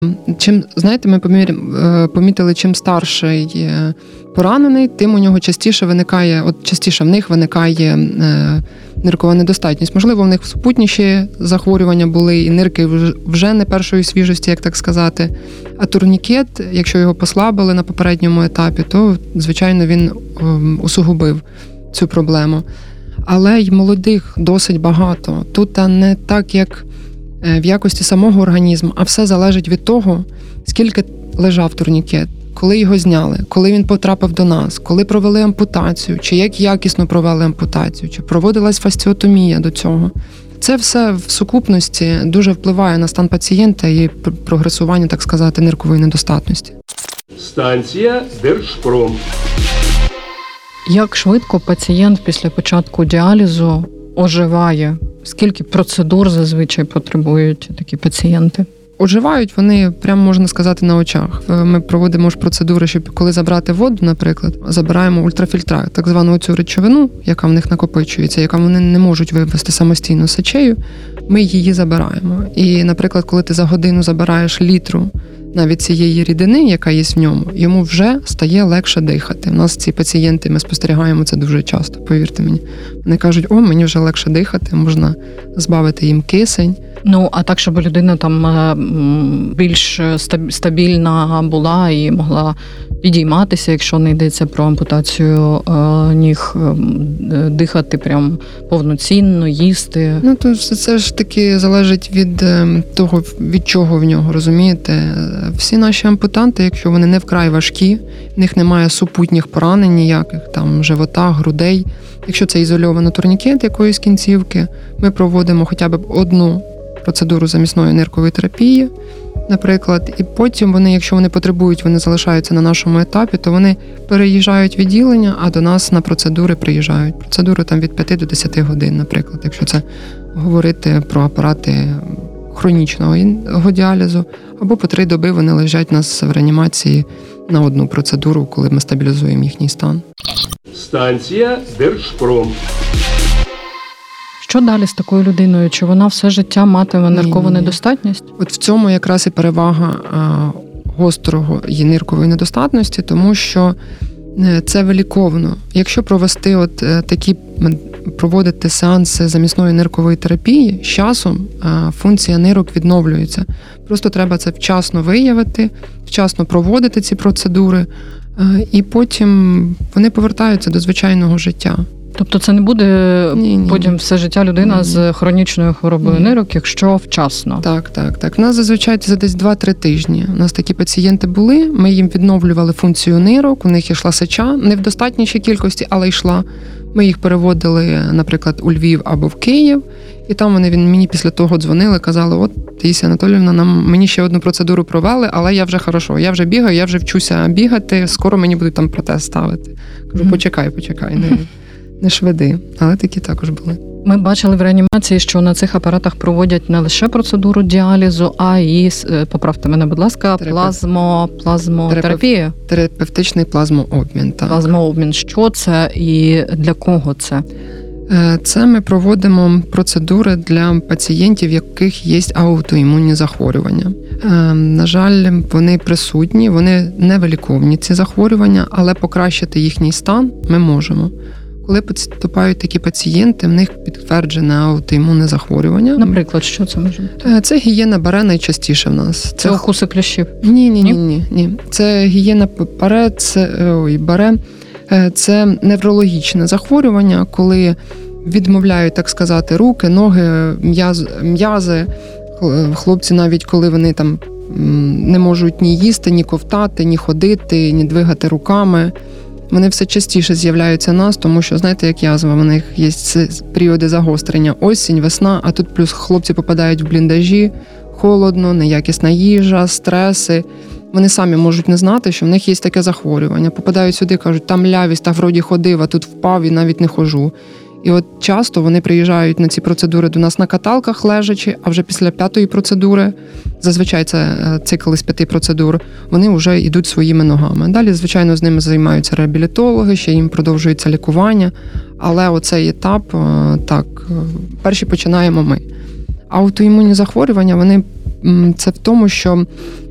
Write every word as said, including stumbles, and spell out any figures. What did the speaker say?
Чим, знаєте, ми помітили, чим старший поранений, тим у нього частіше виникає, от частіше в них виникає ниркова недостатність. Можливо, в них супутніші захворювання були, і нирки вже не першої свіжості, як так сказати. А турнікет, якщо його послабили на попередньому етапі, то, звичайно, він усугубив цю проблему. Але й молодих досить багато. Тут не так, як в якості самого організму, а все залежить від того, скільки лежав турнікет, коли його зняли, коли він потрапив до нас, коли провели ампутацію, чи як якісно провели ампутацію, чи проводилась фасціотомія до цього. Це все в сукупності дуже впливає на стан пацієнта і прогресування, так сказати, ниркової недостатності. Станція Держпром. Як швидко пацієнт після початку діалізу оживає? Скільки процедур зазвичай потребують такі пацієнти? Оживають вони, прямо можна сказати, на очах. Ми проводимо ж процедури, щоб коли забрати воду, наприклад, забираємо ультрафільтра, так звану цю речовину, яка в них накопичується, яка вони не можуть вивести самостійно сечею, ми її забираємо. І, наприклад, коли ти за годину забираєш літру навіть цієї рідини, яка є в ньому, йому вже стає легше дихати. У нас ці пацієнти, ми спостерігаємо це дуже часто, повірте мені. Вони кажуть, о, мені вже легше дихати, можна збавити їм кисень. Ну, а так, щоб людина там більш стабільна була і могла підійматися, якщо не йдеться про ампутацію ніг, дихати прям повноцінно, їсти. Ну, то це ж таки залежить від того, від чого в нього, розумієте? Всі наші ампутанти, якщо вони не вкрай важкі, в них немає супутніх поранень ніяких, там, живота, грудей. Якщо це ізольовано турнікет якоїсь кінцівки, ми проводимо хоча б одну процедуру замісної ниркової терапії, наприклад, і потім вони, якщо вони потребують, вони залишаються на нашому етапі, то вони переїжджають відділення, а до нас на процедури приїжджають. Процедури там від п'яти до десяти годин, наприклад, якщо це говорити про апарати хронічного діалізу, або по три доби вони лежать у нас в реанімації на одну процедуру, коли ми стабілізуємо їхній стан. Станція Держпром. Що далі з такою людиною? Чи вона все життя матиме ниркову недостатність? От в цьому якраз і перевага гострого її ниркової недостатності, тому що це виліковно. Якщо провести от такі, проводити сеанси замісної ниркової терапії, з часом функція нирок відновлюється. Просто треба це вчасно виявити, вчасно проводити ці процедури, і потім вони повертаються до звичайного життя. Тобто це не буде ні, ні, потім все життя людина ні. з хронічною хворобою ні. нирок, якщо вчасно? Так, так, так. У нас зазвичай за десь два-три тижні. У нас такі пацієнти були, ми їм відновлювали функцію нирок, у них йшла сеча, не в достатнішій кількості, але йшла. Ми їх переводили, наприклад, у Львів або в Київ, і там вони мені після того дзвонили, казали, от, Таїсія Анатоліївна, нам, мені ще одну процедуру провели, але я вже хорошо, я вже бігаю, я вже вчуся бігати, скоро мені будуть там протез ставити. Кажу, почекай, почекай, не, не швиди. Але такі також були. Ми бачили в реанімації, що на цих апаратах проводять не лише процедуру діалізу, а і, поправте мене, будь ласка, плазмо, плазмотерапію. Терапевтичний плазмообмін. Так. Плазмообмін. Що це і для кого це? Це ми проводимо процедури для пацієнтів, в яких є аутоімунні захворювання. На жаль, вони присутні, вони не виліковні, ці захворювання, але покращити їхній стан ми можемо. Коли поступають такі пацієнти, в них підтверджене аутоімунне захворювання. Наприклад, що це може бути? Це гієна баре найчастіше в нас. Це, це укуси кліщів? Ні, ні, ні, ні, ні. Це гієна баре, це, ой, баре, це неврологічне захворювання, коли відмовляють, так сказати, руки, ноги, м'яз, м'язи. Хлопці навіть, коли вони там не можуть ні їсти, ні ковтати, ні ходити, ні двигати руками, вони все частіше з'являються нас, тому що, знаєте, як язва, в них є періоди загострення, осінь, весна, а тут плюс хлопці попадають в бліндажі, холодно, неякісна їжа, стреси. Вони самі можуть не знати, що в них є таке захворювання. Попадають сюди, кажуть, там лявість, та вроді ходив, а тут впав і навіть не хожу. І от часто вони приїжджають на ці процедури до нас на каталках лежачи, а вже після п'ятої процедури, зазвичай це цикл із п'яти процедур, вони вже йдуть своїми ногами. Далі, звичайно, з ними займаються реабілітологи, ще їм продовжується лікування, але оцей етап, так, перші починаємо ми. Аутоімунні захворювання, вони це в тому, що